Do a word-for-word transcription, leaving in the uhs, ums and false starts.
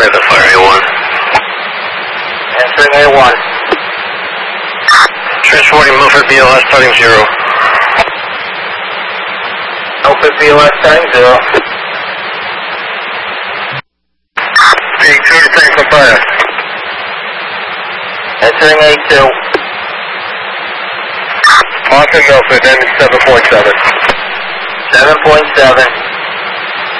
Clear the fire A one. Answering A one. Transporting Milford B L S starting zero. Milford B L S starting zero. A two returning for fire. Entering A two. Austin Milford, end seven point seven. seven point seven.